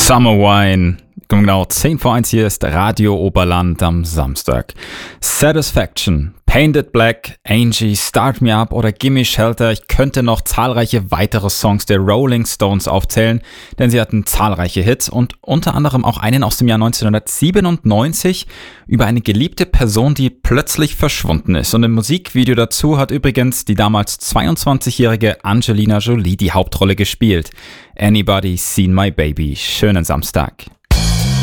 Summer Wine. Genau, 10 vor 1 hier ist Radio Oberland am Samstag. Satisfaction, Painted Black, Angie, Start Me Up oder Gimme Shelter. Ich könnte noch zahlreiche weitere Songs der Rolling Stones aufzählen, denn sie hatten zahlreiche Hits und unter anderem auch einen aus dem Jahr 1997 über eine geliebte Person, die plötzlich verschwunden ist. Und im Musikvideo dazu hat übrigens die damals 22-jährige Angelina Jolie die Hauptrolle gespielt. Anybody Seen My Baby? Schönen Samstag.